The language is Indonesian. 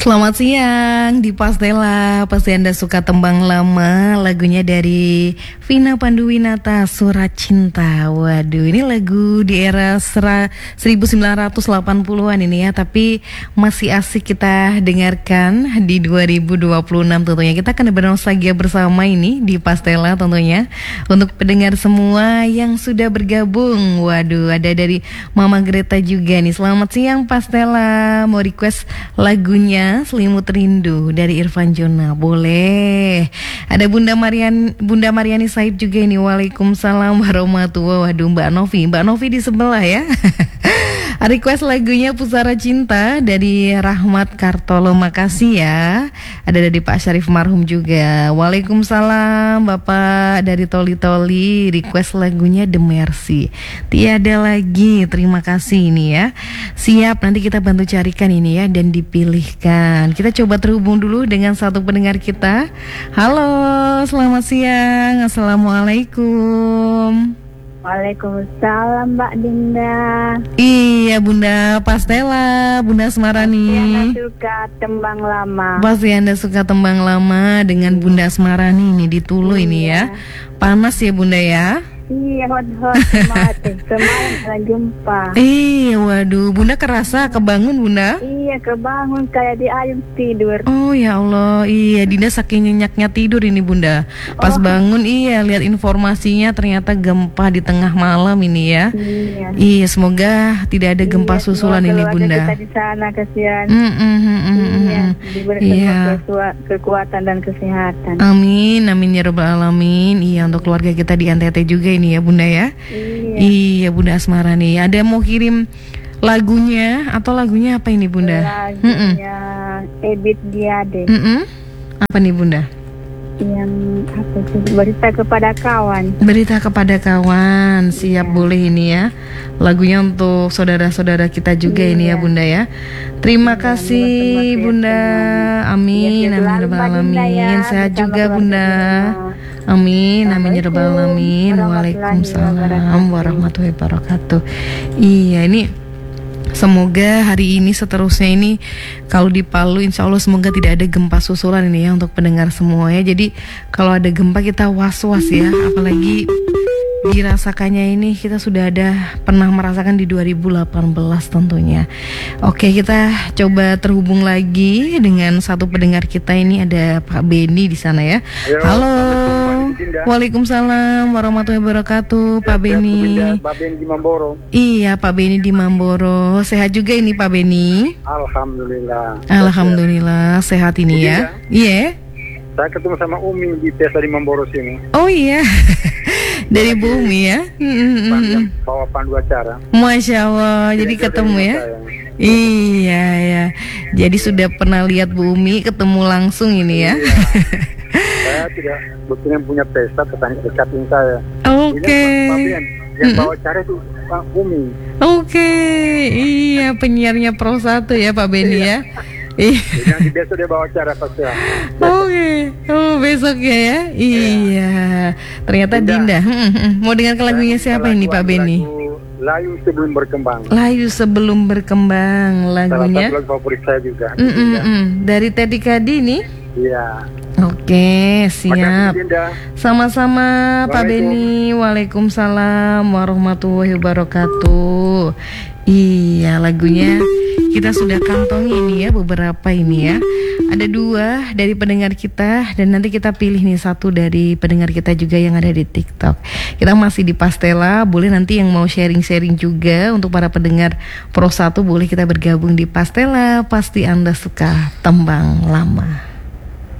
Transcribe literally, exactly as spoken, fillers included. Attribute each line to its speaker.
Speaker 1: Selamat siang di Pastela. Pasti Anda suka tembang lama. Lagunya dari Vina Panduwinata, Surat Cinta. Waduh, ini lagu di era sera, seribu sembilan ratus delapan puluhan ini ya. Tapi masih asik kita dengarkan di dua ribu dua puluh enam tentunya. Kita akan bernostalgia bersama ini di Pastela tentunya. Untuk pendengar semua yang sudah bergabung. Waduh, ada dari Mama Greta juga nih. Selamat siang Pastela. Mau request lagunya Selimut Rindu dari Irfan Jona. Boleh. Ada Bunda Marian Bunda Mariani Said juga ini. Waalaikumsalam warahmatullahi wabarakatuh. Mbak Novi Mbak Novi di sebelah ya. Request lagunya Pusara Cinta dari Rahmat Kartolo. Makasih ya. Ada dari Pak Syarif Marhum juga. Waalaikumsalam Bapak dari Toli Toli. Request lagunya The Mercy. Tiada lagi. Terima kasih ini ya. Siap, nanti kita bantu carikan ini ya dan dipilihkan. Kita coba terhubung dulu dengan satu pendengar kita. Halo, selamat siang. Assalamualaikum.
Speaker 2: Waalaikumsalam Mbak Dinda.
Speaker 1: Iya Bunda Pastela, Bunda Asmarani.
Speaker 2: Pasti Anda suka tembang lama.
Speaker 1: Pasti Anda suka tembang lama dengan Bunda Asmarani ini di Tulu
Speaker 2: iya.
Speaker 1: ini ya. Panas ya Bunda ya.
Speaker 2: Iya, hot-hot semangat. Semalam ada gempa.
Speaker 1: Iya, waduh, Bunda kerasa kebangun Bunda?
Speaker 2: Iya, kebangun kayak di ayam tidur.
Speaker 1: Oh ya Allah, iya Dinda saking nyenyaknya tidur ini Bunda. Pas oh. bangun iya lihat informasinya ternyata gempa di tengah malam ini ya.
Speaker 2: Iya.
Speaker 1: Iya, semoga tidak ada gempa iya, susulan ini Bunda.
Speaker 2: Kita di sana kasihan.
Speaker 1: Mm, mm, mm, mm,
Speaker 2: iya, diberi
Speaker 1: iya.
Speaker 2: kekuatan dan kesehatan.
Speaker 1: Amin, amin ya rabbal alamin. Iya, untuk keluarga kita di N T T juga ini ya Bunda ya.
Speaker 2: Iya.
Speaker 1: Iya Bunda Asmarani. Ada mau kirim lagunya atau lagunya apa ini Bunda?
Speaker 2: Lagunya Ebit Giade.
Speaker 1: Mm-mm. Apa nih Bunda?
Speaker 2: Yang apa itu? Berita kepada kawan.
Speaker 1: Berita kepada kawan. Siap iya. Boleh ini ya. Lagunya untuk saudara-saudara kita juga iya. ini ya Bunda ya. Terima iya, kasih Bunda. Amin. Amin ya rabbal alamin. Sehat juga Bunda. Amin, amin ya rabbal alamin. Waalaikumsalam warahmatullahi wabarakatuh. Iya, ini semoga hari ini seterusnya ini kalau di Palu insya Allah semoga tidak ada gempa susulan ini ya untuk pendengar semua ya. Jadi kalau ada gempa kita was-was ya, apalagi dirasakannya ini kita sudah ada pernah merasakan di dua ribu delapan belas tentunya. Oke, kita coba terhubung lagi dengan satu pendengar kita ini, ada Pak Beni di sana ya. Ayo, halo. Waalaikumsalam warahmatullahi wabarakatuh. Pak Beni.
Speaker 3: Pak Beni di Mamboro.
Speaker 1: Iya, Pak Beni di Mamboro. Sehat juga ini Pak Beni?
Speaker 3: Alhamdulillah.
Speaker 1: Alhamdulillah sehat ini ya. Iya.
Speaker 3: Saya ketemu sama Umi di Pesta di Mamboro sini.
Speaker 1: Oh iya. Dari Bumi ya.
Speaker 3: Mm-hmm. Bawa pandu acara.
Speaker 1: Masya Allah. Jadi, jadi ketemu ya. Saya. Iya ya. Jadi sudah pernah lihat Bumi, ketemu langsung ini ya. Iya.
Speaker 3: Saya tidak betulnya punya pesta, petani dekatin saya.
Speaker 1: Oke. Okay.
Speaker 3: Yang mm-hmm. bawa acara itu Pak Bumi.
Speaker 1: Oke. Okay. Iya, penyiarnya Pro satu ya Pak Beni ya.
Speaker 3: Jadi nanti besok dia bawa acara pasti. Oke,
Speaker 1: okay. Oh besok ya ya. Iya. Ternyata Dinda. Dinda. Mau dengar ke lagunya siapa lagu, ini Pak Beni?
Speaker 3: Layu Sebelum Berkembang.
Speaker 1: Layu Sebelum Berkembang lagunya.
Speaker 3: Salah satu lagu favorit saya juga.
Speaker 1: Mm-mm. Dari Teddy Kadi nih.
Speaker 3: Iya.
Speaker 1: Oke, siap. Sama-sama Pak Beni. Waalaikumsalam warahmatullahi wabarakatuh. Iya, lagunya kita sudah kantongi ini ya, beberapa ini ya. Ada dua dari pendengar kita dan nanti kita pilih nih satu dari pendengar kita juga yang ada di TikTok. Kita masih di Pastela, boleh nanti yang mau sharing-sharing juga untuk para pendengar Pro satu boleh kita bergabung di Pastela. Pasti Anda suka tembang lama.